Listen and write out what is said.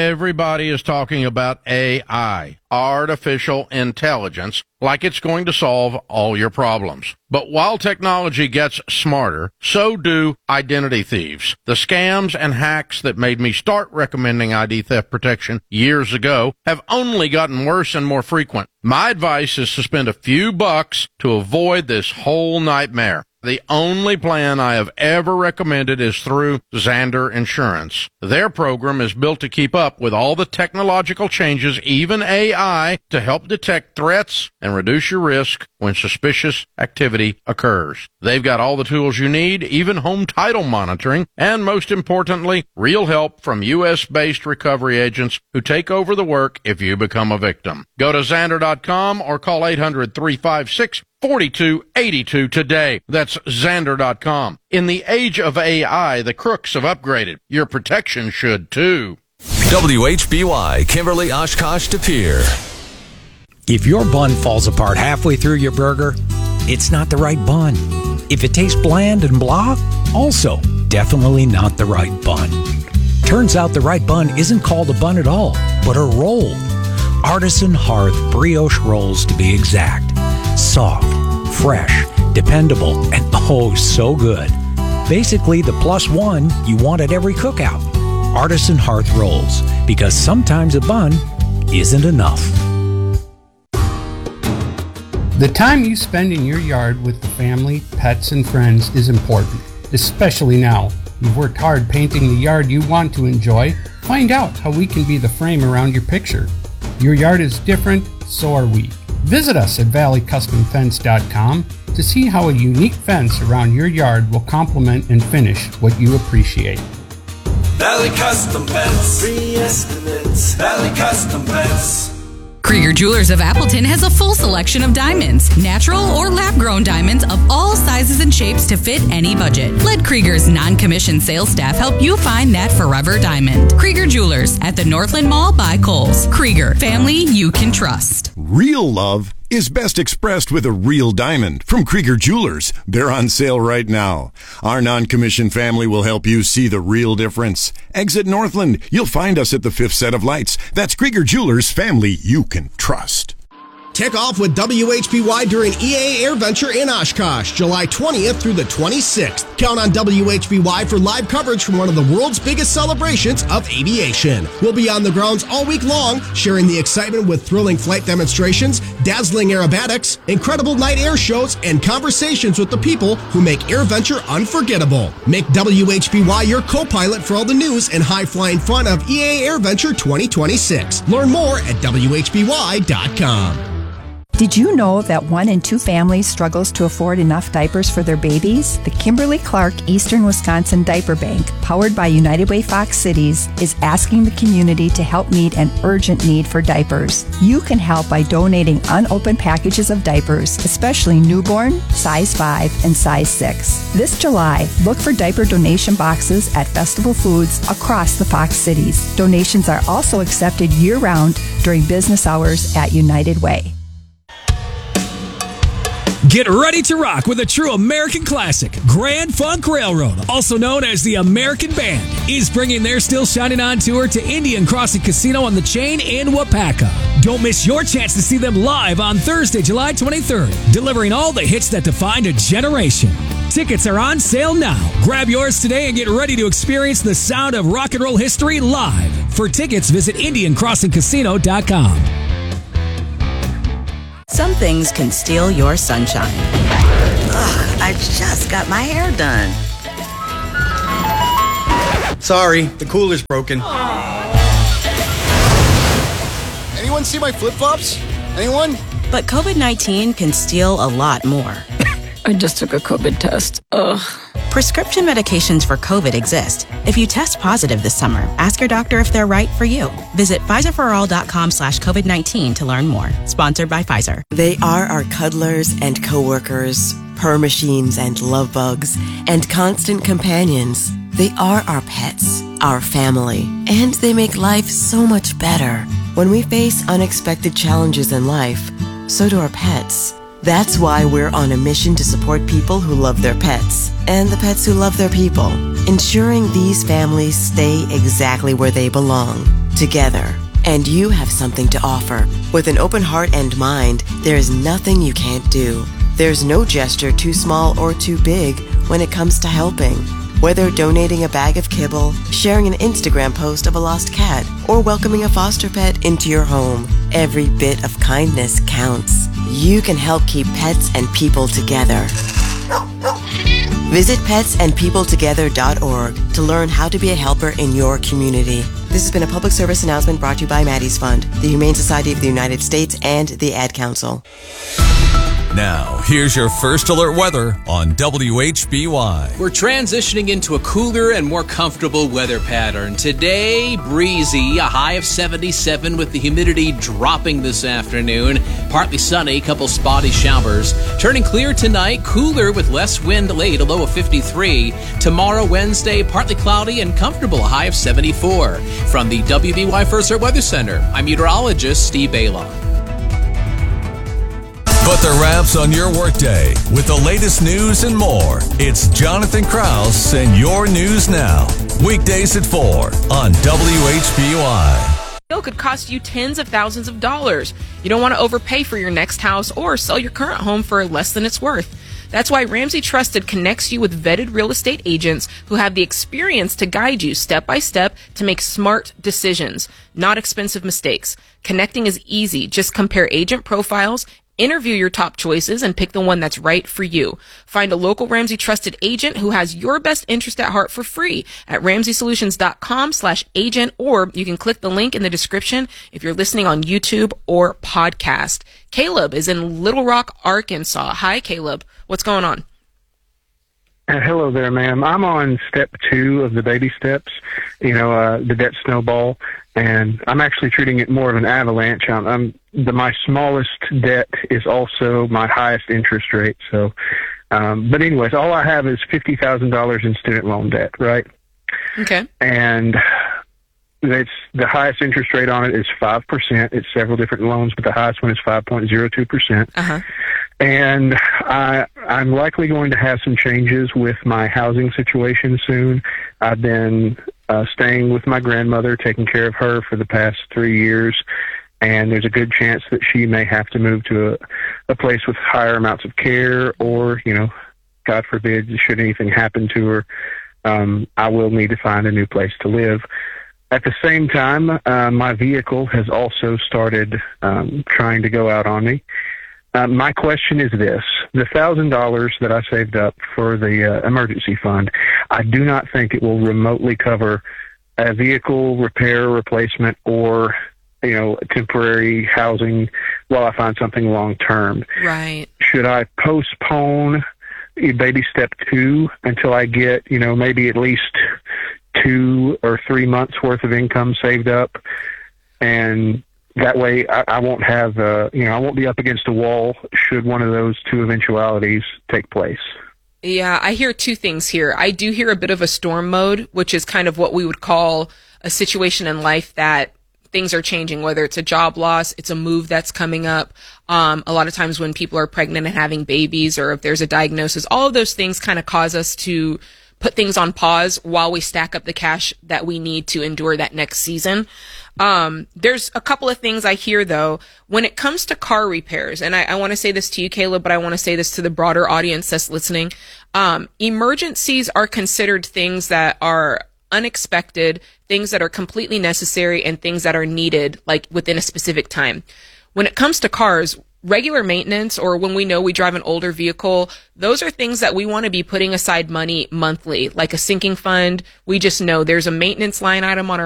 Everybody is talking about AI, artificial intelligence, like it's going to solve all your problems. But while technology gets smarter, so do identity thieves. The scams and hacks that made me start recommending ID theft protection years ago have only gotten worse and more frequent. My advice is to spend a few bucks to avoid this whole nightmare. The only plan I have ever recommended is through Zander Insurance. Their program is built to keep up with all the technological changes, even AI, to help detect threats and reduce your risk when suspicious activity occurs. They've got all the tools you need, even home title monitoring, and most importantly, real help from U.S.-based recovery agents who take over the work if you become a victim. Go to Zander.com or call 800-356-4282 today. That's Zander.com. In the age of AI, the crooks have upgraded. Your protection should too. WHBY, Kimberly, Oshkosh, De Pere. If your bun falls apart halfway through your burger, it's not the right bun. If it tastes bland and blah, also definitely not the right bun. Turns out the right bun isn't called a bun at all, but a roll. Artisan Hearth brioche rolls, to be exact. Soft, fresh, dependable, and oh so good. Basically the plus one you want at every cookout. Artisan Hearth rolls, because sometimes a bun isn't enough. The time you spend in your yard with the family, pets, and friends is important, especially now. You've worked hard painting the yard you want to enjoy. Find out how we can be the frame around your picture. Your yard is different, so are we. Visit us at valleycustomfence.com to see how a unique fence around your yard will complement and finish what you appreciate. Valley Custom Fence. Free estimates. Valley Custom Fence. Krieger Jewelers of Appleton has a full selection of diamonds, natural or lab-grown diamonds of all sizes and shapes to fit any budget. Let Krieger's non-commissioned sales staff help you find that forever diamond. Krieger Jewelers at the Northland Mall by Kohl's. Krieger, family you can trust. Real love is best expressed with a real diamond from Krieger Jewelers. They're on sale right now. Our non-commissioned family will help you see the real difference. Exit Northland. You'll find us at the fifth set of lights. That's Krieger Jewelers, family you can trust. Kick off with WHBY during EAA AirVenture in Oshkosh, July 20th through the 26th. Count on WHBY for live coverage from one of the world's biggest celebrations of aviation. We'll be on the grounds all week long, sharing the excitement with thrilling flight demonstrations, dazzling aerobatics, incredible night air shows, and conversations with the people who make AirVenture unforgettable. Make WHBY your co-pilot for all the news and high-flying fun of EAA AirVenture 2026. Learn more at WHBY.com. Did you know that 1 in 2 families struggles to afford enough diapers for their babies? The Kimberly-Clark Eastern Wisconsin Diaper Bank, powered by United Way Fox Cities, is asking the community to help meet an urgent need for diapers. You can help by donating unopened packages of diapers, especially newborn, size 5, and size 6. This July, look for diaper donation boxes at Festival Foods across the Fox Cities. Donations are also accepted year-round during business hours at United Way. Get ready to rock with a true American classic. Grand Funk Railroad, also known as the American Band, is bringing their Still Shining On tour to Indian Crossing Casino on the Chain in Wapaka. Don't miss your chance to see them live on Thursday, July 23rd, delivering all the hits that defined a generation. Tickets are on sale now. Grab yours today and get ready to experience the sound of rock and roll history live. For tickets, visit IndianCrossingCasino.com. Some things can steal your sunshine. Ugh, I just got my hair done. Sorry, the cooler's broken. Anyone see my flip-flops? Anyone? But COVID-19 can steal a lot more. I just took a COVID test. Ugh. Prescription medications for COVID exist. If you test positive this summer, ask your doctor if they're right for you. Visit PfizerForAll.com/COVID-19 to learn more. Sponsored by Pfizer. They are our cuddlers and coworkers, purr machines and love bugs, and constant companions. They are our pets, our family, and they make life so much better. When we face unexpected challenges in life, so do our pets. That's why we're on a mission to support people who love their pets and the pets who love their people, ensuring these families stay exactly where they belong. together. And you have something to offer. With an open heart and mind, there is nothing you can't do. There's no gesture too small or too big when it comes to helping. Whether donating a bag of kibble, sharing an Instagram post of a lost cat, or welcoming a foster pet into your home, every bit of kindness counts. You can help keep pets and people together. Visit petsandpeopletogether.org to learn how to be a helper in your community. This has been a public service announcement brought to you by Maddie's Fund, the Humane Society of the United States, and the Ad Council. Now, here's your first alert weather on WHBY. We're transitioning into a cooler and more comfortable weather pattern. Today, breezy, a high of 77 with the humidity dropping this afternoon. Partly sunny, couple spotty showers. Turning clear tonight, cooler with less wind late, a low of 53. Tomorrow, Wednesday, partly cloudy and comfortable, a high of 74. From the WBY First Alert Weather Center, I'm meteorologist Steve Bala. Put the wraps on your workday with the latest news and more. It's Jonathan Krause and your News Now. Weekdays at 4 on WHBY. It could cost you tens of thousands of dollars. You don't want to overpay for your next house or sell your current home for less than it's worth. That's why Ramsey Trusted connects you with vetted real estate agents who have the experience to guide you step by step to make smart decisions, not expensive mistakes. Connecting is easy. Just compare agent profiles, interview your top choices, and pick the one that's right for you. Find a local Ramsey Trusted agent who has your best interest at heart for free at RamseySolutions.com/agent, or you can click the link in the description if you're listening on YouTube or podcast. Caleb is in Little Rock, Arkansas. Hi, Caleb. What's going on? Hello there, ma'am. I'm on step 2 of the baby steps, the debt snowball, and I'm actually treating it more of an avalanche. My smallest debt is also my highest interest rate. So, but anyways, all I have is $50,000 in student loan debt, right? Okay. And it's the highest interest rate on it is 5%. It's several different loans, but the highest one is 5.02%. Uh-huh. And I'm likely going to have some changes with my housing situation soon. I've been staying with my grandmother, taking care of her for the past 3 years, and there's a good chance that she may have to move to a place with higher amounts of care, or, God forbid, should anything happen to her, I will need to find a new place to live. At the same time, my vehicle has also started trying to go out on me. My question is this. The $1,000 that I saved up for the emergency fund, I do not think it will remotely cover a vehicle repair, replacement, or, temporary housing while I find something long-term. Right. Should I postpone baby step 2 until I get, maybe at least 2 or 3 months worth of income saved up, and that way I won't have, I won't be up against a wall should one of those 2 eventualities take place. Yeah, I hear 2 things here. I do hear a bit of a storm mode, which is kind of what we would call a situation in life that things are changing, whether it's a job loss, it's a move that's coming up. A lot of times when people are pregnant and having babies, or if there's a diagnosis, all of those things kind of cause us to put things on pause while we stack up the cash that we need to endure that next season. There's a couple of things I hear, though, when it comes to car repairs, and I want to say this to you, Caleb, but I want to say this to the broader audience that's listening. Emergencies are considered things that are unexpected, things that are completely necessary, and things that are needed, like within a specific time. When it comes to cars, regular maintenance, or when we know we drive an older vehicle, those are things that we want to be putting aside money monthly, like a sinking fund. We just know there's a maintenance line item on our